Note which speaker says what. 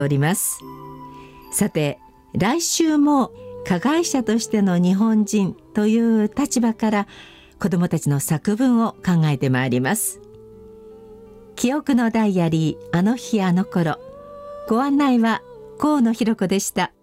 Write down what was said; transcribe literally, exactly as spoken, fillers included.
Speaker 1: おります。さて、来週も加害者としての日本人という立場から子どもたちの作文を考えてまいります。記憶のダイアリー、あの日あの頃。ご案内は河野弘子でした。